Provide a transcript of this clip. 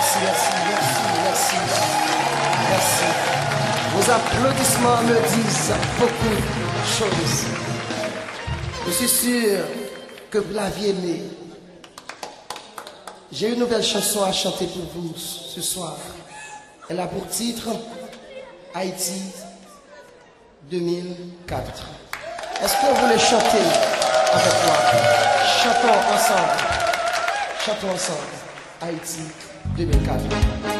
merci, merci, merci, merci, merci. Vos applaudissements me disent beaucoup de choses. Je suis sûr que vous l'aviez aimé. J'ai une nouvelle chanson à chanter pour vous ce soir. Elle a pour titre Haïti 2004. Est-ce que vous voulez chanter avec moi? Chantons ensemble. Chantons ensemble. Haïti 2004.